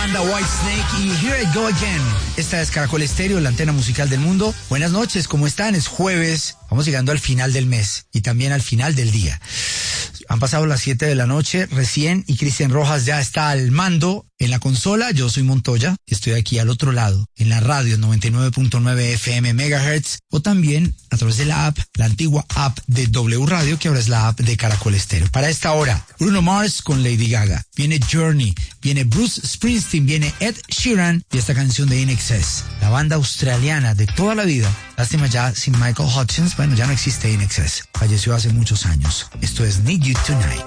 banda Whitesnake y Here I Go Again. Esta es Caracol Estéreo, la antena musical del mundo. Buenas noches, ¿cómo están? Es jueves, vamos llegando al final del mes y también al final del día. Han pasado las 7 de la noche recién y Cristian Rojas ya está al mando en la consola. Yo soy Montoya y estoy aquí al otro lado, en la radio 99.9 FM MHz o también a través de la app, la antigua app de W Radio, que ahora es la app de Caracol Estéreo. Para esta hora, Bruno Mars con Lady Gaga, viene Journey, viene Bruce Springsteen, viene Ed Sheeran y esta canción de INXS, la banda australiana de toda la vida. Lástima ya sin Michael Hutchins, bueno, ya no existe INXS, falleció hace muchos años. Esto es Need You Tonight.